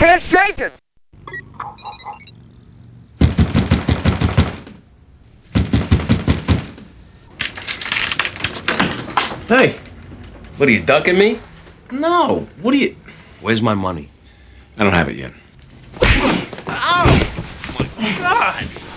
can't shake it. Hey. What, are you ducking me? No. What are you... Where's my money? I don't have it yet. Ow! Oh, my God!